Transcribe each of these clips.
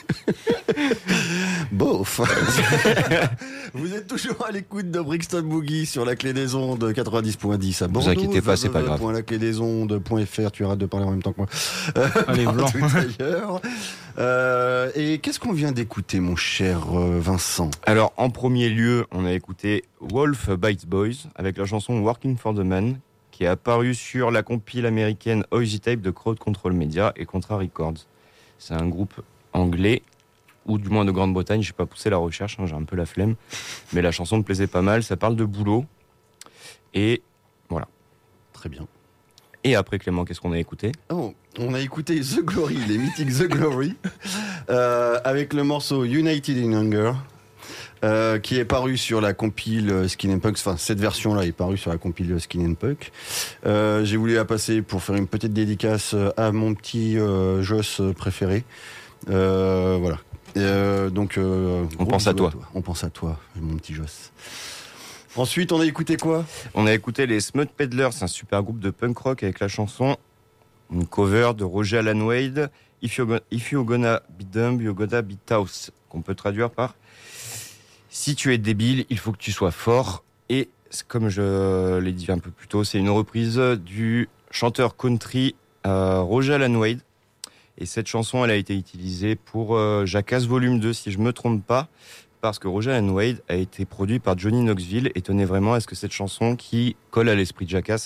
Bof. Vous êtes toujours à l'écoute de Brixton Boogie sur la clé des ondes 90.10 à Bordeaux. Vous inquiétez pas, c'est pas grave. .laclédesondes.fr, tu arrêtes de parler en même temps que moi. Allez, blanc. Ailleurs. Et qu'est-ce qu'on vient d'écouter, mon cher Vincent? Alors, en premier lieu, on a écouté Wolf Bites Boys avec la chanson Working for the Man, qui est apparue sur la compile américaine Oisy Tape de Crowd Control Media et Contra Records. C'est un groupe anglais, ou du moins de Grande-Bretagne, j'ai pas poussé la recherche, j'ai un peu la flemme, mais la chanson me plaisait pas mal, ça parle de boulot, et voilà. Très bien. Et après Clément, qu'est-ce qu'on a écouté? On a écouté The Glory, les mythiques The Glory, avec le morceau United in Hunger, qui est paru sur la compile Skin & Punk. Enfin, cette version-là est parue sur la compile Skin & Punk. J'ai voulu la passer pour faire une petite dédicace à mon petit Joss préféré. Voilà. Donc, on pense à toi. On pense à toi, mon petit Joss. Ensuite, on a écouté quoi? On a écouté les Smut Peddlers, un super groupe de punk rock avec la chanson, une cover de Roger Alan Wade, If you're gonna be dumb, you're gonna be tough, qu'on peut traduire par si tu es débile, il faut que tu sois fort. Et comme je l'ai dit un peu plus tôt, c'est une reprise du chanteur country Roger Alan Wade. Et cette chanson, elle a été utilisée pour Jackass Volume 2, si je me trompe pas, parce que Roger Alan Wade a été produit par Johnny Knoxville et tenait vraiment à ce que cette chanson qui colle à l'esprit de Jackass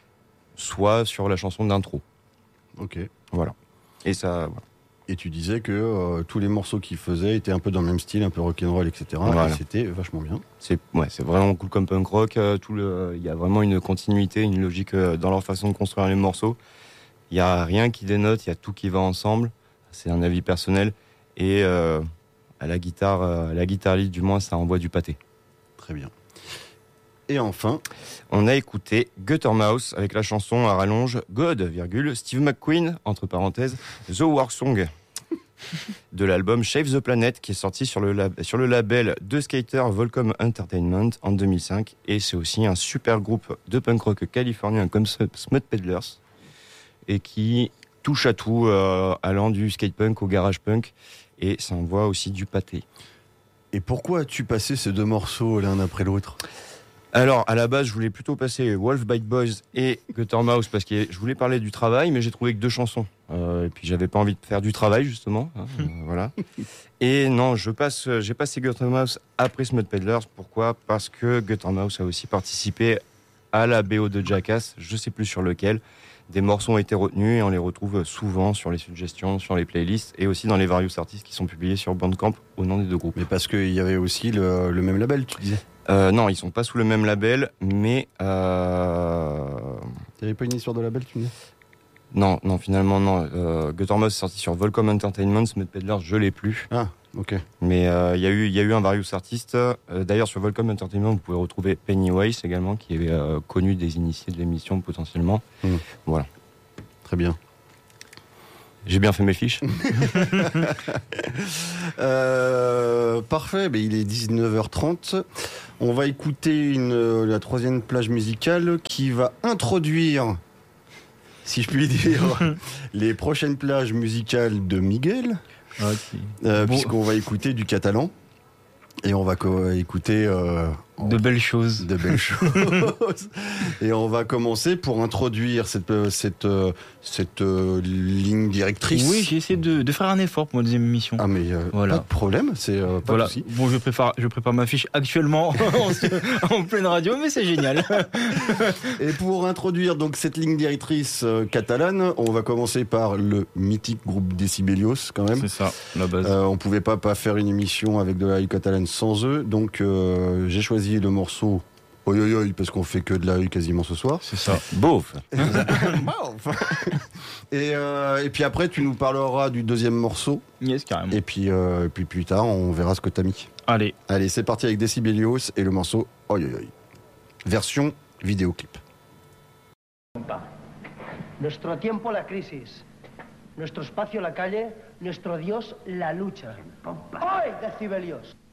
soit sur la chanson d'intro. Ok. Voilà. Et ça... Voilà. Et tu disais que tous les morceaux qu'il faisait étaient un peu dans le même style, un peu rock'n'roll, etc. Voilà. Et c'était vachement bien. C'est vraiment cool comme punk rock. Il y a vraiment une continuité, une logique dans leur façon de construire les morceaux. Il n'y a rien qui dénote, il y a tout qui va ensemble. C'est un avis personnel. Et à la guitare lead, du moins, ça envoie du pâté. Très bien. Et enfin, on a écouté Guttermouse avec la chanson à rallonge God, Steve McQueen, entre parenthèses, The War Song, de l'album Shave the Planet, qui est sorti sur le label de skater Volcom Entertainment en 2005. Et c'est aussi un super groupe de punk rock californien comme Smut Peddlers, et qui touche à tout, allant du skate punk au garage punk, et ça envoie aussi du pâté. Et pourquoi as-tu passé ces deux morceaux l'un après l'autre ? Alors, à la base, je voulais plutôt passer Wolf Bite Boys et Guttermouse parce que je voulais parler du travail, mais j'ai trouvé que deux chansons. Et puis, j'avais pas envie de faire du travail, justement. Voilà. Et non, j'ai passé Guttermouse après Smut Peddlers. Pourquoi ? Parce que Guttermouse a aussi participé à la BO de Jackass, je sais plus sur lequel. Des morceaux ont été retenus et on les retrouve souvent sur les suggestions, sur les playlists et aussi dans les various artistes qui sont publiés sur Bandcamp au nom des deux groupes. Mais parce qu'il y avait aussi le même label, tu disais ? Non, ils sont pas sous le même label, mais... Il n'y avait pas une histoire de label, tu me dis ? Non, finalement, non. Guttermouse est sorti sur Volcom Entertainment, Smut Peddlers, je l'ai plus. Ah, ok. Mais il y a eu un various artiste. D'ailleurs, sur Volcom Entertainment, vous pouvez retrouver Pennywise également, qui est connu des initiés de l'émission potentiellement. Voilà. Très bien. J'ai bien fait mes fiches. Parfait, il est 19h30. On va écouter la troisième plage musicale qui va introduire, si je puis dire, les prochaines plages musicales de Miguel. Okay. Puisqu'on va écouter du catalan. Et on va écouter... de belles choses. De belles choses. Et on va commencer pour introduire cette ligne directrice. Oui, j'ai essayé de faire un effort pour ma deuxième émission. Ah mais voilà. pas de problème, c'est pas de souci. Bon, je prépare ma fiche actuellement en pleine radio, mais c'est génial. Et pour introduire donc cette ligne directrice catalane, on va commencer par le mythique groupe Decibelios quand même. C'est ça, la base. On pouvait pas faire une émission avec de la rue catalane sans eux, donc j'ai choisi le morceau Oi oi oi parce qu'on fait que de la rue quasiment ce soir. C'est ça. Beauf. Et puis après tu nous parleras du deuxième morceau. Yes, carrément. Et puis plus tard on verra ce que t'as mis. Allez, c'est parti avec Decibelios et le morceau Oi oi oi. Version vidéoclip. Nuestro tiempo la crisis, nuestro espacio la calle, nuestro Dios la lucha. ¡Hoy, Decibelios!